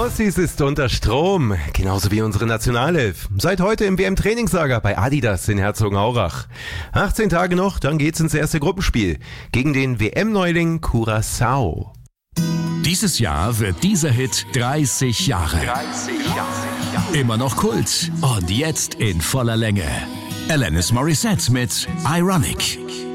Ossis ist unter Strom, genauso wie unsere Nationalelf. Seit heute im WM-Trainingslager bei Adidas in Herzogenaurach. 18 Tage noch, dann geht's ins erste Gruppenspiel gegen den WM-Neuling Curaçao. Dieses Jahr wird dieser Hit 30 Jahre. Immer noch Kult und jetzt in voller Länge. Alanis Morissette mit Ironic.